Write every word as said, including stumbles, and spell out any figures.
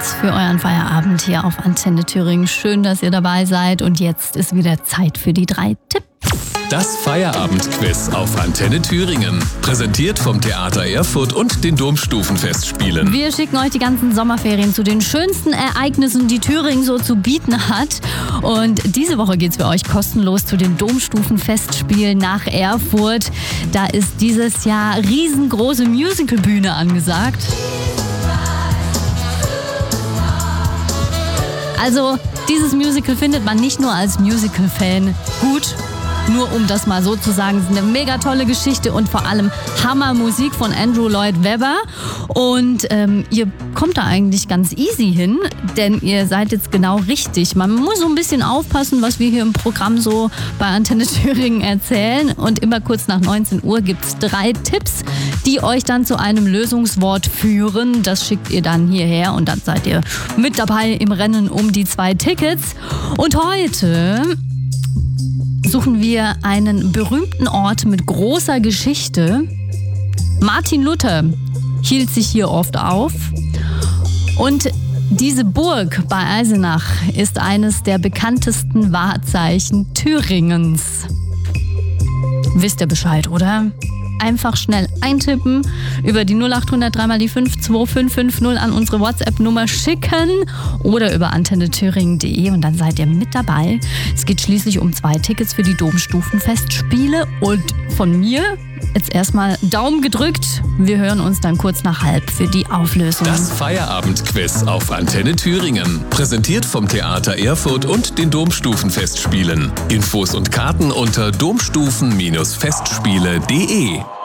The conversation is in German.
für euren Feierabend hier auf Antenne Thüringen. Schön, dass ihr dabei seid. Und jetzt ist wieder Zeit für die drei Tipps. Das Feierabendquiz auf Antenne Thüringen. Präsentiert vom Theater Erfurt und den Domstufenfestspielen. Wir schicken euch die ganzen Sommerferien zu den schönsten Ereignissen, die Thüringen so zu bieten hat. Und diese Woche geht's für euch kostenlos zu den Domstufenfestspielen nach Erfurt. Da ist dieses Jahr riesengroße Musicalbühne angesagt. Also, dieses Musical findet man nicht nur als Musical-Fan gut, nur um das mal so zu sagen. Es ist eine mega tolle Geschichte und vor allem Hammermusik von Andrew Lloyd Webber. Und ähm, ihr kommt da eigentlich ganz easy hin, denn ihr seid jetzt genau richtig. Man muss so ein bisschen aufpassen, was wir hier im Programm so bei Antenne Thüringen erzählen. Und immer kurz nach neunzehn Uhr gibt es drei Tipps, die euch dann zu einem Lösungswort führen. Das schickt ihr dann hierher und dann seid ihr mit dabei im Rennen um die zwei Tickets. Und heute suchen wir einen berühmten Ort mit großer Geschichte. Martin Luther hielt sich hier oft auf. Und diese Burg bei Eisenach ist eines der bekanntesten Wahrzeichen Thüringens. Wisst ihr Bescheid, oder? Einfach schnell eintippen, über die null acht hundert drei mal die fünf zwei fünf fünf null an unsere WhatsApp-Nummer schicken oder über antenne thüringen punkt de und dann seid ihr mit dabei. Es geht schließlich um zwei Tickets für die Domstufenfestspiele und von mir jetzt erstmal Daumen gedrückt. Wir hören uns dann kurz nach halb für die Auflösung. Das Feierabendquiz auf Antenne Thüringen. Präsentiert vom Theater Erfurt und den Domstufenfestspielen. Infos und Karten unter domstufen Bindestrich festspiele punkt de.